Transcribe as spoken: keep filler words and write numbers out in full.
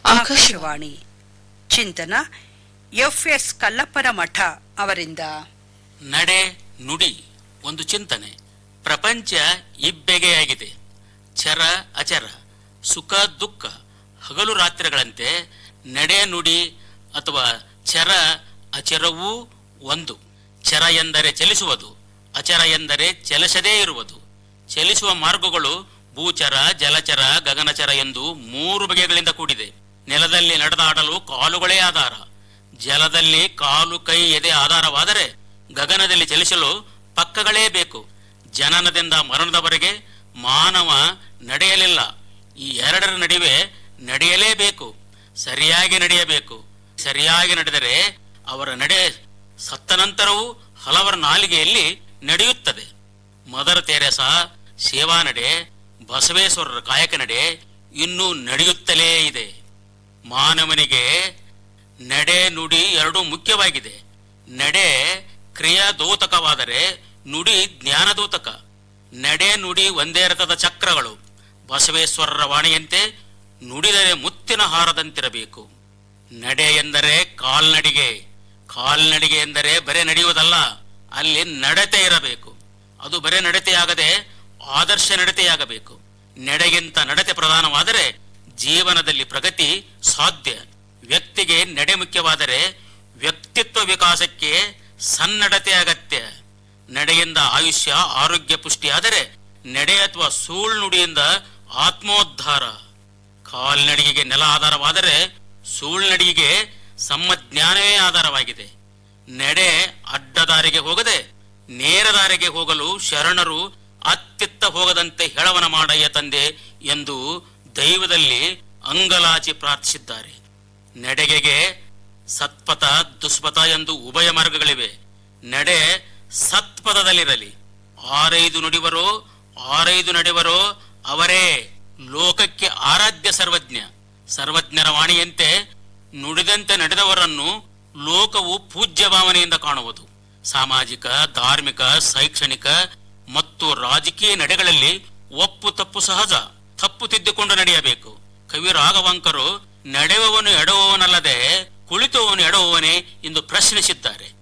ಆಕಾಶವಾಣಿ ಚಿಂತನ F S ಕಲ್ಲಪ್ಪನ ಮಠ ಅವರಿಂದ. ನಡೆ ನುಡಿ ಒಂದು ಚಿಂತನೆ. ಪ್ರಪಂಚ ಇಬ್ಬೆಗೆಯಾಗಿದೆ. ಚರ ಅಚರ, ಸುಖ ದುಃಖ, ಹಗಲು ರಾತ್ರಿಗಳಂತೆ ನಡೆ ನುಡಿ ಅಥವಾ ಚರ ಅಚರವೂ ಒಂದು. ಚರ ಎಂದರೆ ಚಲಿಸುವುದು, ಅಚರ ಎಂದರೆ ಚಲಿಸದೇ ಇರುವುದು. ಚಲಿಸುವ ಮಾರ್ಗಗಳು ಭೂಚರ, ಜಲಚರ, ಗಗನಚರ ಎಂದು ಮೂರು ಬಗೆಗಳಿಂದ ಕೂಡಿದೆ. ನೆಲದಲ್ಲಿ ನಡೆದಾಡಲು ಕಾಲುಗಳೇ ಆಧಾರ. ಜಲದಲ್ಲಿ ಕಾಲು ಕೈ ಎದೆ ಆಧಾರವಾದರೆ ಗಗನದಲ್ಲಿ ಚಲಿಸಲು ಪಕ್ಕಗಳೇ ಬೇಕು. ಜನನದಿಂದ ಮರಣದವರೆಗೆ ಮಾನವ ನಡೆಯಲಿಲ್ಲ. ಈ ಎರಡರ ನಡುವೆ ನಡೆಯಲೇಬೇಕು. ಸರಿಯಾಗಿ ನಡೆಯಬೇಕು. ಸರಿಯಾಗಿ ನಡೆದರೆ ಅವರ ನಡೆ ಸತ್ತ ನಂತರವೂ ಹಲವರ ನಾಲಿಗೆಯಲ್ಲಿ ನಡೆಯುತ್ತದೆ. ಮದರ್ ತೆರೇಸಾ ಸೇವಾ ನಡೆ, ಬಸವೇಶ್ವರರ ಕಾಯಕ ನಡೆ ಇನ್ನೂ ನಡೆಯುತ್ತಲೇ ಇದೆ. ಮಾನವನಿಗೆ ನಡೆ ನುಡಿ ಎರಡೂ ಮುಖ್ಯವಾಗಿದೆ. ನಡೆ ಕ್ರಿಯಾದೋತಕವಾದರೆ ನುಡಿ ಜ್ಞಾನದೋತಕ. ನಡೆ ನುಡಿ ಒಂದೇ ರಥದ ಚಕ್ರಗಳು. ಬಸವೇಶ್ವರರ ವಾಣಿಯಂತೆ ನುಡಿದರೆ ಮುತ್ತಿನ ಹಾರದಂತಿರಬೇಕು. ನಡೆ ಎಂದರೆ ಕಾಲ್ನಡಿಗೆ. ಕಾಲ್ನಡಿಗೆ ಎಂದರೆ ಬರೇ ನಡೆಯುವುದಲ್ಲ, ಅಲ್ಲಿ ನಡತೆ ಇರಬೇಕು. ಅದು ಬರೇ ನಡತೆಯಾಗದೆ ಆದರ್ಶ ನಡತೆಯಾಗಬೇಕು. ನಡೆಗಿಂತ ನಡತೆ ಪ್ರಧಾನವಾದರೆ ಜೀವನದಲ್ಲಿ ಪ್ರಗತಿ ಸಾಧ್ಯ. ವ್ಯಕ್ತಿಗೆ ನಡೆ ಮುಖ್ಯವಾದರೆ ವ್ಯಕ್ತಿತ್ವ ವಿಕಾಸಕ್ಕೆ ಸನ್ನಡತೆ ಅಗತ್ಯ. ನಡೆಯಿಂದ ಆಯುಷ್ಯ ಆರೋಗ್ಯ ಪುಷ್ಟಿಯಾದರೆ ನಡೆ ಅಥವಾ ಸುಳ್ನುಡಿಯಿಂದ ಆತ್ಮೋದ್ಧಾರ. ಕಾಲ್ನಡಿಗೆಗೆ ನೆಲ ಆಧಾರವಾದರೆ ಸುಳ್ನಡಿಗೆಗೆ ಸಮ್ಮಜ್ಞಾನವೇ ಆಧಾರವಾಗಿದೆ. ನಡೆ ಅಡ್ಡದಾರಿಗೆ ಹೋಗದೆ ನೇರ ದಾರಿಗೆ ಹೋಗಲು ಶರಣರು ಅತ್ತಿತ್ತ ಹೋಗದಂತೆ ಹೆಳವನ ಮಾಡಯ್ಯ ತಂದೆ ಎಂದು ದೈವದಲ್ಲಿ ಅಂಗಲಾಚಿ ಪ್ರಾರ್ಥಿಸಿದ್ದಾರೆ. ನಡೆಗೆಗೆ ಸತ್ಪಥ ದುಷ್ಪಥ ಎಂದು ಉಭಯ ಮಾರ್ಗಗಳಿವೆ. ನಡೆ ಸತ್ಪಥದಲ್ಲಿರಲಿ. ಆರೈದು ನುಡಿವರೋ ಆರೈದು ನಡೆವರೋ ಅವರೇ ಲೋಕಕ್ಕೆ ಆರಾಧ್ಯ ಸರ್ವಜ್ಞ. ಸರ್ವಜ್ಞರ ವಾಣಿಯಂತೆ ನುಡಿದಂತೆ ನಡೆದವರನ್ನು ಲೋಕವು ಪೂಜ್ಯ ಭಾವನೆಯಿಂದ ಕಾಣುವುದು. ಸಾಮಾಜಿಕ, ಧಾರ್ಮಿಕ, ಶೈಕ್ಷಣಿಕ ಮತ್ತು ರಾಜಕೀಯ ನಡೆಗಳಲ್ಲಿ ಒಪ್ಪು ತಪ್ಪು ಸಹಜ. ತಪ್ಪು ತಿದ್ದಿಕೊಂಡು ನಡೆಯಬೇಕು. ಕವಿ ರಾಘವಾಂಕರು ನಡೆಯುವವನು ಎಡುವವನಲ್ಲದೆ ಕುಳಿತುವವನು ಎಡುವವನೇ ಎಂದು ಪ್ರಶ್ನಿಸಿದ್ದಾರೆ.